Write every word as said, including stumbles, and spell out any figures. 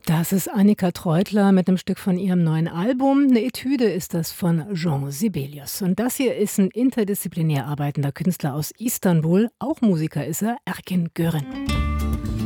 Das ist Annika Treutler mit 'nem Stück von ihrem neuen Album. 'Ne Etüde ist das von Jean Sibelius. Und das hier ist 'n interdisziplinär arbeitender Künstler aus Istanbul. Auch Musiker ist er, Erkin Gören.